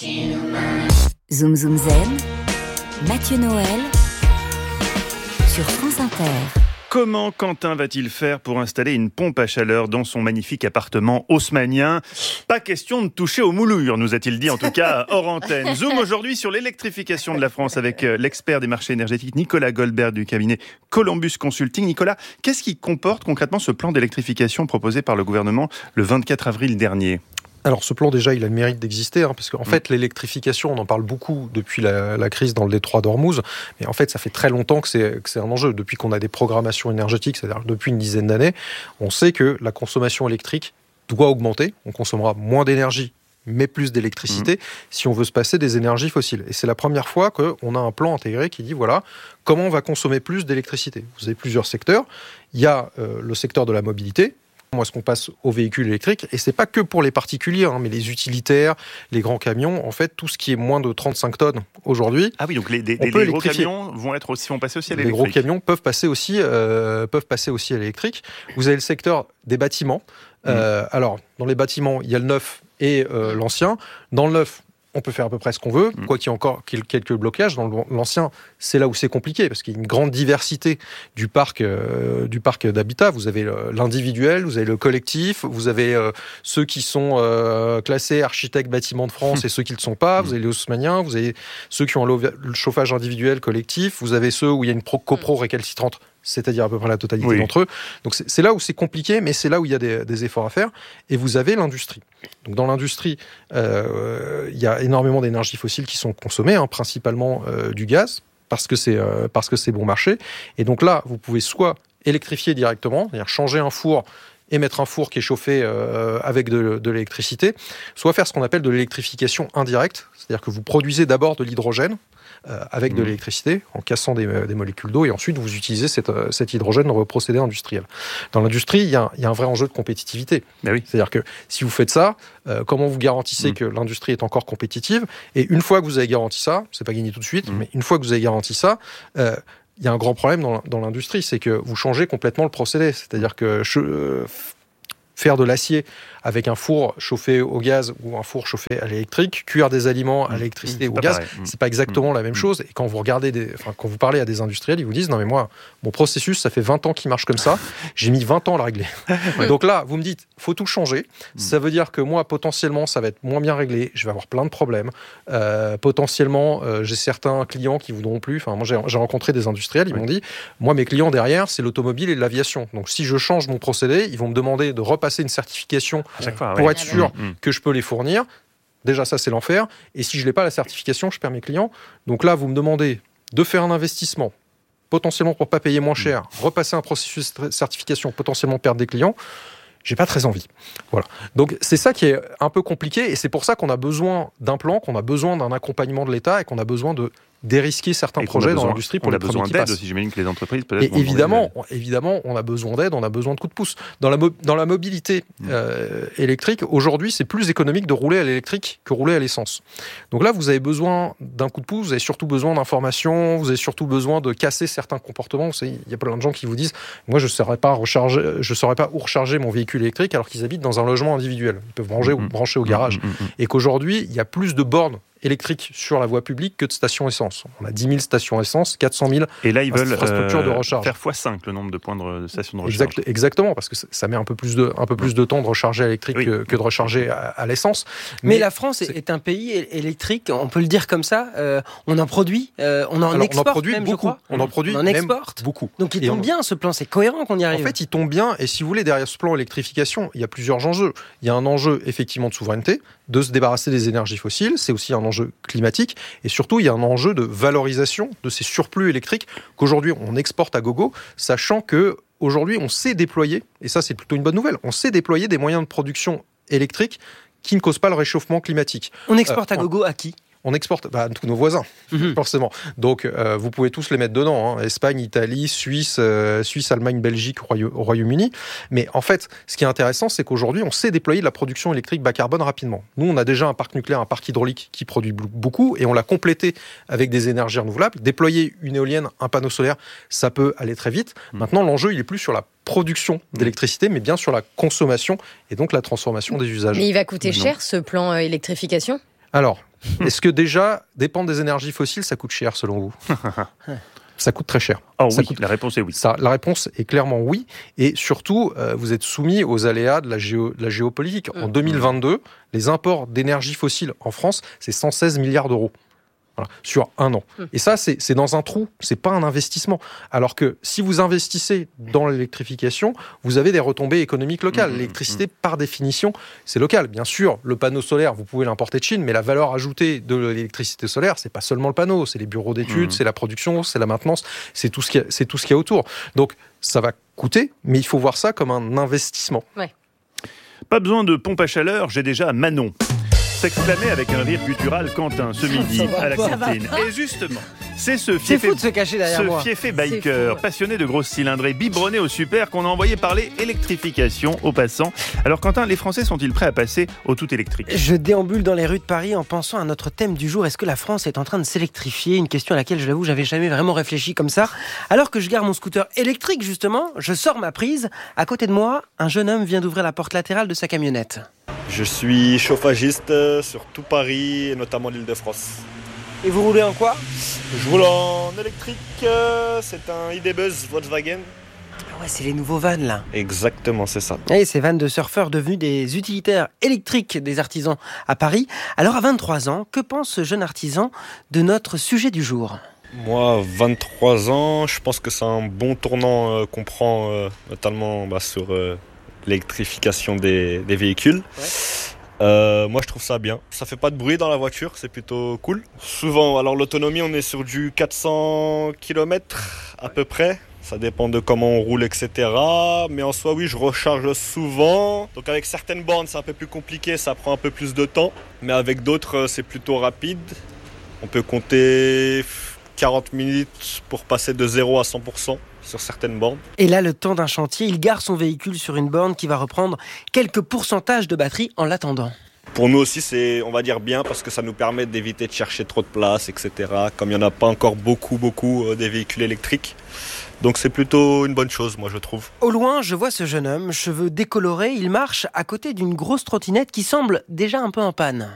Zoom Zoom Zen, Mathieu Noël sur France Inter. Comment Quentin va-t-il faire pour installer une pompe à chaleur dans son magnifique appartement haussmannien ? Pas question de toucher aux moulures, nous a-t-il dit en tout cas hors antenne. Zoom aujourd'hui sur l'électrification de la France avec l'expert des marchés énergétiques Nicolas Goldberg du cabinet Columbus Consulting. Nicolas, qu'est-ce qui comporte concrètement ce plan d'électrification proposé par le gouvernement le 24 avril dernier ? Alors ce plan déjà il a le mérite d'exister parce qu'en fait l'électrification on en parle beaucoup depuis la crise dans le détroit d'Ormuz, mais en fait ça fait très longtemps que c'est un enjeu. Depuis qu'on a des programmations énergétiques, c'est-à-dire depuis une dizaine d'années, on sait que la consommation électrique doit augmenter, on consommera moins d'énergie mais plus d'électricité si on veut se passer des énergies fossiles. Et c'est la première fois qu'on a un plan intégré qui dit voilà comment on va consommer plus d'électricité. Vous avez plusieurs secteurs, il y a le secteur de la mobilité. Moi, est-ce qu'on passe aux véhicules électriques ? Et c'est pas que pour les particuliers, mais les utilitaires, les grands camions, en fait, tout ce qui est moins de 35 tonnes aujourd'hui. Ah oui, donc les gros camions vont passer aussi à l'électrique. Les gros camions peuvent passer aussi à l'électrique. Vous avez le secteur des bâtiments. Alors, dans les bâtiments, il y a le neuf et l'ancien. Dans le neuf, on peut faire à peu près ce qu'on veut, quoi qu'il y ait encore quelques blocages. Dans l'ancien, c'est là où c'est compliqué, parce qu'il y a une grande diversité du parc d'habitat. Vous avez l'individuel, vous avez le collectif, vous avez ceux qui sont classés architectes bâtiments de France et ceux qui ne le sont pas, vous avez les haussmanniens, vous avez ceux qui ont le chauffage individuel collectif, vous avez ceux où il y a une copro récalcitrante, c'est-à-dire à peu près la totalité d'entre eux. Donc c'est là où c'est compliqué, mais c'est là où il y a des efforts à faire. Et vous avez l'industrie. Donc dans l'industrie, il y a énormément d'énergies fossiles qui sont consommées, principalement du gaz, parce que c'est bon marché. Et donc là, vous pouvez soit électrifier directement, c'est-à-dire changer un four et mettre un four qui est chauffé avec de l'électricité, soit faire ce qu'on appelle de l'électrification indirecte, c'est-à-dire que vous produisez d'abord de l'hydrogène avec de l'électricité, en cassant des molécules d'eau, et ensuite vous utilisez cet hydrogène dans vos procédés industriels. Dans l'industrie, il y a un vrai enjeu de compétitivité. Oui. C'est-à-dire que si vous faites ça, comment vous garantissez que l'industrie est encore compétitive ? Et une fois que vous avez garanti ça, c'est pas gagné tout de suite, mais une fois que vous avez garanti ça, il y a un grand problème dans l'industrie, c'est que vous changez complètement le procédé. C'est-à-dire que faire de l'acier avec un four chauffé au gaz ou un four chauffé à l'électrique, cuire des aliments à l'électricité ou au gaz, c'est pas exactement la même chose. Et quand vous quand vous parlez à des industriels, ils vous disent non mais moi, mon processus, ça fait 20 ans qu'il marche comme ça, j'ai mis 20 ans à le régler. Donc là, vous me dites, faut tout changer. Ça veut dire que moi, potentiellement, ça va être moins bien réglé, je vais avoir plein de problèmes. Potentiellement, j'ai certains clients qui voudront plus. Enfin, moi, j'ai rencontré des industriels, ils m'ont dit, moi, mes clients derrière, c'est l'automobile et l'aviation. Donc si je change mon procédé, ils vont me demander de repasser une certification pour être sûr que je peux les fournir. Déjà, ça, c'est l'enfer. Et si je n'ai pas la certification, je perds mes clients. Donc là, vous me demandez de faire un investissement, potentiellement pour ne pas payer moins cher, repasser un processus de certification, potentiellement perdre des clients. J'ai pas très envie. Voilà. Donc, c'est ça qui est un peu compliqué. Et c'est pour ça qu'on a besoin d'un plan, qu'on a besoin d'un accompagnement de l'État et qu'on a besoin de dérisquer certains projets dans l'industrie pour les premiers qui passent. On a besoin d'aide aussi, j'imagine que les entreprises peut-être. Et évidemment, on a besoin d'aide, on a besoin de coups de pouce. Dans la mobilité électrique, aujourd'hui, c'est plus économique de rouler à l'électrique que rouler à l'essence. Donc là, vous avez besoin d'un coup de pouce, vous avez surtout besoin d'informations, vous avez surtout besoin de casser certains comportements. Vous savez, il y a plein de gens qui vous disent, moi, je ne saurais pas où recharger mon véhicule électrique alors qu'ils habitent dans un logement individuel. Ils peuvent brancher au garage. Et qu'aujourd'hui, il y a plus de bornes électriques sur la voie publique que de stations essence. On a 10 000 stations essence, 400 000 et là, ils veulent infrastructures de recharge. Faire x5 le nombre de points de stations de recharge. Exactement, parce que ça met un peu plus de temps de recharger à l'électrique que de recharger à l'essence. Mais la France est un pays électrique, on peut le dire comme ça. On en produit, on en exporte même, beaucoup. Je crois. On en produit on exporte beaucoup. Donc il tombe bien ce plan, c'est cohérent qu'on y arrive. En fait, il tombe bien, et si vous voulez, derrière ce plan électrification, il y a plusieurs enjeux. Il y a un enjeu effectivement de souveraineté, de se débarrasser des énergies fossiles, c'est aussi un enjeu climatique, et surtout il y a un enjeu de valorisation de ces surplus électriques qu'aujourd'hui on exporte à gogo, sachant que aujourd'hui on sait déployer, et ça c'est plutôt une bonne nouvelle, on sait déployer des moyens de production électrique qui ne causent pas le réchauffement climatique. On exporte à gogo à qui ? On exporte tous nos voisins, forcément. Donc, vous pouvez tous les mettre dedans. Espagne, Italie, Suisse, Allemagne, Belgique, au Royaume-Uni. Mais en fait, ce qui est intéressant, c'est qu'aujourd'hui, on sait déployer de la production électrique bas carbone rapidement. Nous, on a déjà un parc nucléaire, un parc hydraulique qui produit beaucoup, et on l'a complété avec des énergies renouvelables. Déployer une éolienne, un panneau solaire, ça peut aller très vite. Maintenant, l'enjeu, il est plus sur la production d'électricité, mais bien sur la consommation et donc la transformation des usages. Mais il va coûter cher, ce plan électrification ? Alors, est-ce que déjà, dépendre des énergies fossiles, ça coûte cher selon vous ? Ça coûte très cher. La réponse est oui. La réponse est clairement oui. Et surtout, vous êtes soumis aux aléas de la géopolitique. En 2022, les imports d'énergie fossile en France, c'est 116 milliards d'euros. Voilà, sur un an. Et ça, c'est dans un trou, c'est pas un investissement. Alors que si vous investissez dans l'électrification, vous avez des retombées économiques locales. L'électricité, par définition, c'est local. Bien sûr, le panneau solaire, vous pouvez l'importer de Chine, mais la valeur ajoutée de l'électricité solaire, c'est pas seulement le panneau, c'est les bureaux d'études, c'est la production, c'est la maintenance, c'est tout ce qu'il y a autour. Donc, ça va coûter, mais il faut voir ça comme un investissement. Ouais. Pas besoin de pompe à chaleur, j'ai déjà Manon. S'exclamait avec un rire guttural Quentin ce midi à la cantine. Et justement, c'est ce fou de se cacher derrière moi. fiefé biker, passionné de grosses cylindrées, biberonné au super, qu'on a envoyé parler électrification aux passants. Alors Quentin, les Français sont-ils prêts à passer au tout électrique ? Je déambule dans les rues de Paris en pensant à notre thème du jour. Est-ce que la France est en train de s'électrifier ? Une question à laquelle, je l'avoue, j'avais jamais vraiment réfléchi comme ça. Alors que je gare mon scooter électrique, justement, je sors ma prise. À côté de moi, un jeune homme vient d'ouvrir la porte latérale de sa camionnette. Je suis chauffagiste sur tout Paris et notamment l'Île-de-France. Et vous roulez en quoi ? Je roule en électrique, c'est un ID.Buzz Volkswagen. Ah ouais, c'est les nouveaux vannes là. Exactement, c'est ça. Et ces vannes de surfeurs devenus des utilitaires électriques des artisans à Paris. Alors à 23 ans, que pense ce jeune artisan de notre sujet du jour ? Moi, 23 ans, je pense que c'est un bon tournant qu'on prend notamment sur l'électrification des véhicules. Ouais. Moi je trouve ça bien, ça fait pas de bruit dans la voiture, c'est plutôt cool. Souvent, alors l'autonomie on est sur du 400 km à peu près, ça dépend de comment on roule etc. Mais en soi oui, je recharge souvent, donc avec certaines bornes c'est un peu plus compliqué, ça prend un peu plus de temps, mais avec d'autres c'est plutôt rapide. On peut compter 40 minutes pour passer de 0 à 100%. Sur certaines bornes. Et là, le temps d'un chantier, il gare son véhicule sur une borne qui va reprendre quelques pourcentages de batterie en l'attendant. Pour nous aussi, c'est, on va dire, bien parce que ça nous permet d'éviter de chercher trop de place, etc. Comme il n'y en a pas encore beaucoup des véhicules électriques. Donc c'est plutôt une bonne chose, moi, je trouve. Au loin, je vois ce jeune homme, cheveux décolorés, il marche à côté d'une grosse trottinette qui semble déjà un peu en panne.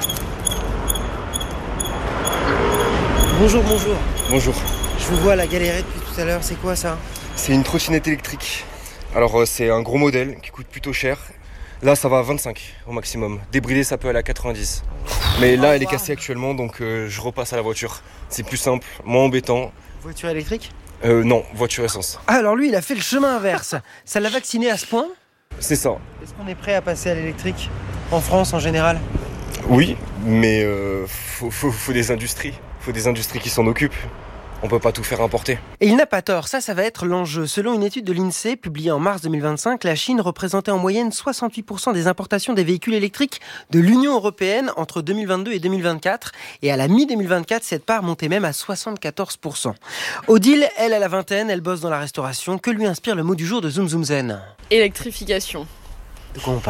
Bonjour. Bonjour. Je vous vois la galérer depuis tout à l'heure, c'est quoi ça ? C'est une trottinette électrique. Alors c'est un gros modèle qui coûte plutôt cher. Là ça va à 25 au maximum. Débridé ça peut aller à 90. Mais là elle est cassée actuellement donc je repasse à la voiture. C'est plus simple, moins embêtant. Voiture électrique ? Non, voiture essence. Ah, alors lui il a fait le chemin inverse. Ça l'a vacciné à ce point ? C'est ça. Est-ce qu'on est prêt à passer à l'électrique en France en général ? Oui, mais faut des industries. Faut des industries qui s'en occupent. On peut pas tout faire importer. Et il n'a pas tort, ça va être l'enjeu. Selon une étude de l'INSEE publiée en mars 2025, la Chine représentait en moyenne 68% des importations des véhicules électriques de l'Union européenne entre 2022 et 2024. Et à la mi-2024, cette part montait même à 74%. Odile, elle a la vingtaine, elle bosse dans la restauration. Que lui inspire le mot du jour de Zoom Zoom Zen ? Électrification. De quoi on parle ?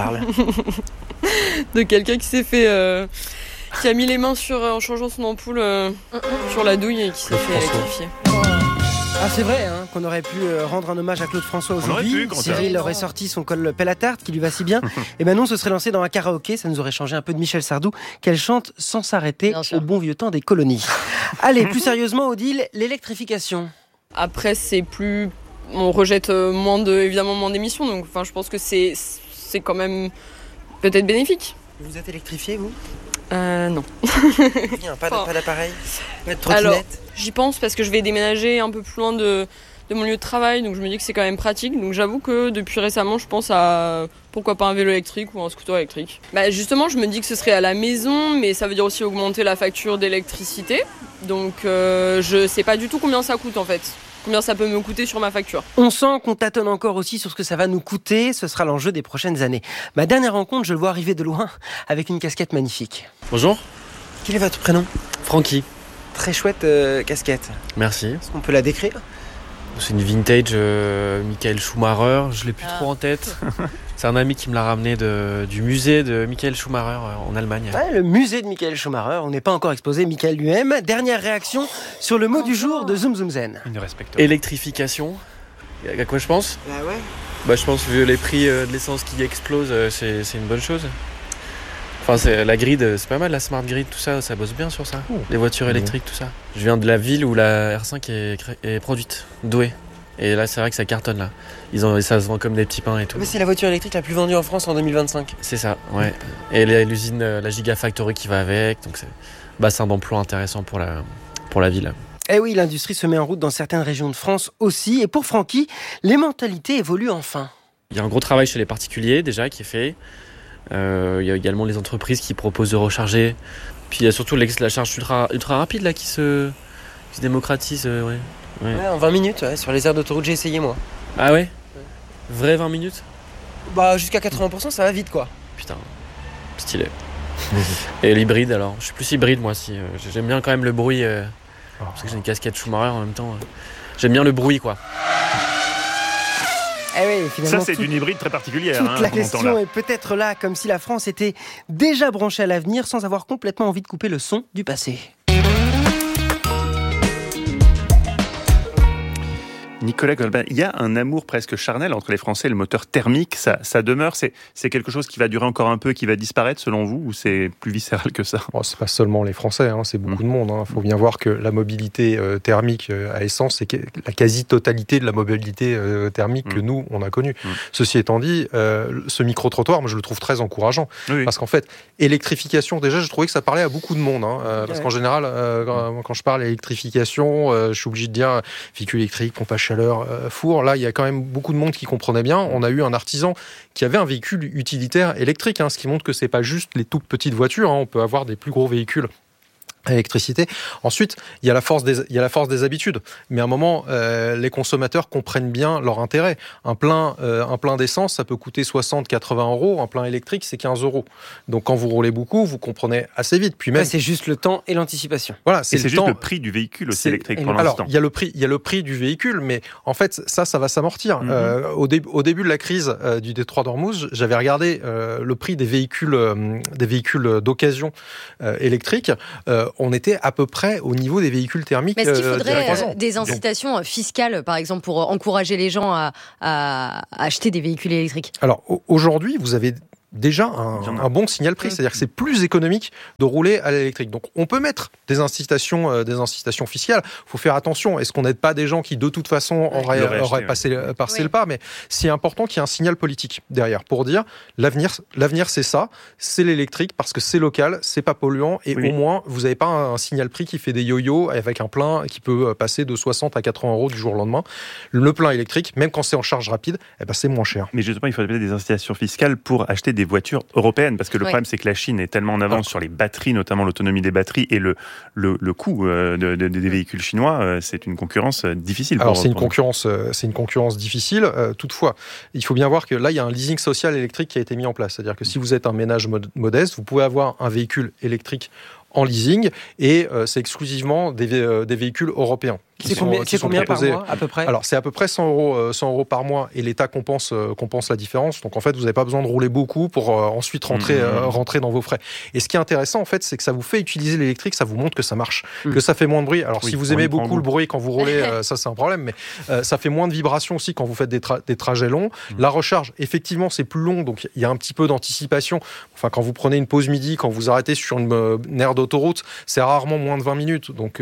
De quelqu'un qui s'est fait... qui a mis les mains en changeant son ampoule sur la douille et qui s'est fait électrifier. Ah c'est vrai qu'on aurait pu rendre un hommage à Claude François aujourd'hui. Cyril aurait sorti son col pelle à tarte qui lui va si bien. Et ben non, se serait lancé dans un karaoké, ça nous aurait changé un peu de Michel Sardou qu'elle chante sans s'arrêter au bon vieux temps des colonies. Allez, plus sérieusement Odile, l'électrification. Après on rejette évidemment moins d'émissions, donc je pense que c'est quand même peut-être bénéfique. Vous êtes électrifié vous ? Non. Pas d'appareil, pas de trottinette. Alors, j'y pense parce que je vais déménager un peu plus loin de mon lieu de travail, donc je me dis que c'est quand même pratique. Donc j'avoue que depuis récemment, je pense à pourquoi pas un vélo électrique ou un scooter électrique. Justement, je me dis que ce serait à la maison, mais ça veut dire aussi augmenter la facture d'électricité. Donc je sais pas du tout combien ça coûte en fait. Combien ça peut me coûter sur ma facture. On sent qu'on tâtonne encore aussi sur ce que ça va nous coûter. Ce sera l'enjeu des prochaines années. Ma dernière rencontre, je le vois arriver de loin avec une casquette magnifique. Bonjour. Quel est votre prénom ? Francky. Très chouette casquette. Merci. Est-ce qu'on peut la décrire ? C'est une vintage Michael Schumacher. Je l'ai plus trop en tête. C'est un ami qui me l'a ramené du musée de Michael Schumacher en Allemagne. Ouais, le musée de Michael Schumacher. On n'est pas encore exposé Michael lui-même. Dernière réaction sur le mot du jour de Zoom Zoom Zen. Une respecte. Électrification. À quoi je pense ? Ouais. Je pense vu les prix de l'essence qui explosent, c'est une bonne chose. Enfin, la grid, c'est pas mal, la smart grid, tout ça, ça bosse bien sur ça. Les voitures électriques, tout ça. Je viens de la ville où la R5 est produite, Douai. Et là, c'est vrai que ça cartonne là. Ça se vend comme des petits pains et tout. Mais c'est la voiture électrique la plus vendue en France en 2025. C'est ça, ouais. Et l'usine, la Gigafactory qui va avec, donc c'est bassin d'emploi intéressant pour la ville. Eh oui, l'industrie se met en route dans certaines régions de France aussi. Et pour Francky, les mentalités évoluent enfin. Il y a un gros travail chez les particuliers déjà qui est fait. Il y a également les entreprises qui proposent de recharger. Puis il y a surtout la charge ultra rapide là qui se démocratise. Ouais, en 20 minutes, sur les aires d'autoroute, j'ai essayé moi. Ah ouais. Vrai 20 minutes? Bah jusqu'à 80%, ça va vite quoi. Putain, stylé. Et l'hybride alors? Je suis plus hybride moi si. J'aime bien quand même le bruit. Parce que j'ai une casquette Schumacher en même temps. J'aime bien le bruit quoi. Eh oui, finalement, ça, c'est une hybride très particulière. Toute la question est peut-être là, comme si la France était déjà branchée à l'avenir sans avoir complètement envie de couper le son du passé. Nicolas Golbin, il y a un amour presque charnel entre les Français et le moteur thermique. Ça demeure, c'est quelque chose qui va durer encore un peu, qui va disparaître selon vous, ou c'est plus viscéral que ça? C'est pas seulement les Français, c'est beaucoup de monde. Il faut bien voir que la mobilité thermique à essence, c'est la quasi-totalité de la mobilité thermique que nous, on a connue. Ceci étant dit, ce micro-trottoir, moi, je le trouve très encourageant. Oui. Parce qu'en fait, électrification, déjà, je trouvais que ça parlait à beaucoup de monde. Parce qu'en général, quand je parle électrification, je suis obligé de dire véhicule électrique, pompe à chaleur, four. Là, il y a quand même beaucoup de monde qui comprenait bien. On a eu un artisan qui avait un véhicule utilitaire électrique, ce qui montre que c'est pas juste les toutes petites voitures. On peut avoir des plus gros véhicules à électricité. Ensuite, il y a la force des habitudes. Mais à un moment, les consommateurs comprennent bien leur intérêt. Un plein d'essence, ça peut coûter 60-80 €. Un plein électrique, c'est 15 €. Donc, quand vous roulez beaucoup, vous comprenez assez vite. Puis même, c'est juste le temps et l'anticipation. Voilà, c'est juste le prix du véhicule aussi électrique pour l'instant. Alors, il y a le prix du véhicule, mais en fait, ça va s'amortir. Au début de la crise du détroit d'Ormuz, j'avais regardé le prix des véhicules d'occasion électriques. On était à peu près au niveau des véhicules thermiques. Mais est-ce qu'il faudrait des incitations fiscales, par exemple, pour encourager les gens à acheter des véhicules électriques? Alors, aujourd'hui, vous avez déjà un bon signal prix, c'est-à-dire que c'est plus économique de rouler à l'électrique. Donc on peut mettre des incitations fiscales. Il faut faire attention. Est-ce qu'on n'aide pas des gens qui de toute façon auraient passé le pas? Mais c'est important qu'il y ait un signal politique derrière pour dire l'avenir c'est ça, c'est l'électrique parce que c'est local, c'est pas polluant et au moins vous n'avez pas un signal prix qui fait des yo-yo avec un plein qui peut passer de 60 à 80 € du jour au lendemain. Le plein électrique, même quand c'est en charge rapide, c'est moins cher. Mais justement, il faudrait peut-être des incitations fiscales pour acheter des voitures européennes, parce que le problème c'est que la Chine est tellement en avance sur les batteries, notamment l'autonomie des batteries et le coût des véhicules chinois, c'est une concurrence difficile. Alors c'est une concurrence difficile. Toutefois, il faut bien voir que là il y a un leasing social électrique qui a été mis en place, c'est-à-dire que si vous êtes un ménage modeste, vous pouvez avoir un véhicule électrique en leasing et c'est exclusivement des véhicules européens. C'est combien par mois à peu près? Alors c'est à peu près 100 € par mois et l'État compense la différence. Donc en fait vous n'avez pas besoin de rouler beaucoup pour ensuite rentrer dans vos frais. Et ce qui est intéressant en fait c'est que ça vous fait utiliser l'électrique, ça vous montre que ça marche, que ça fait moins de bruit. Alors si vous aimez beaucoup le bruit quand vous roulez, ça c'est un problème, mais ça fait moins de vibrations aussi quand vous faites des trajets longs. La recharge effectivement c'est plus long, donc il y a un petit peu d'anticipation. Enfin quand vous prenez une pause midi, quand vous arrêtez sur une aire d'autoroute, c'est rarement moins de 20 minutes. Donc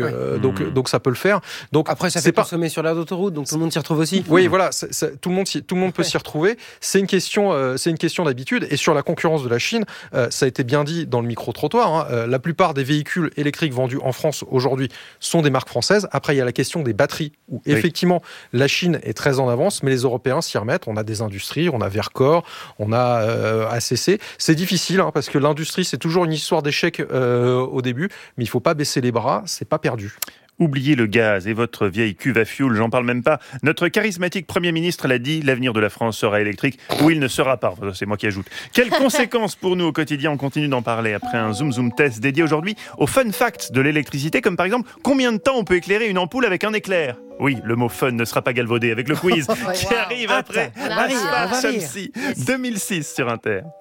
ça peut le faire. Donc après, ça fait consommer sur l'aire d'autoroute, donc tout le monde s'y retrouve aussi. Oui, voilà, tout le monde peut s'y retrouver. C'est une question d'habitude. Et sur la concurrence de la Chine, ça a été bien dit dans le micro-trottoir. La plupart des véhicules électriques vendus en France aujourd'hui sont des marques françaises. Après, il y a la question des batteries, où effectivement, la Chine est très en avance, mais les Européens s'y remettent. On a des industries, on a Vercor, on a ACC. C'est difficile, parce que l'industrie, c'est toujours une histoire d'échec au début, mais il ne faut pas baisser les bras, c'est pas perdu. Oubliez le gaz et votre vieille cuve à fioul, j'en parle même pas. Notre charismatique Premier ministre l'a dit, l'avenir de la France sera électrique, ou il ne sera pas. C'est moi qui ajoute. Quelles conséquences pour nous au quotidien? On continue d'en parler après un Zoom test dédié aujourd'hui aux fun facts de l'électricité, comme par exemple, combien de temps on peut éclairer une ampoule avec un éclair? Oui, le mot fun ne sera pas galvaudé avec le quiz qui arrive après. 2006 sur Inter.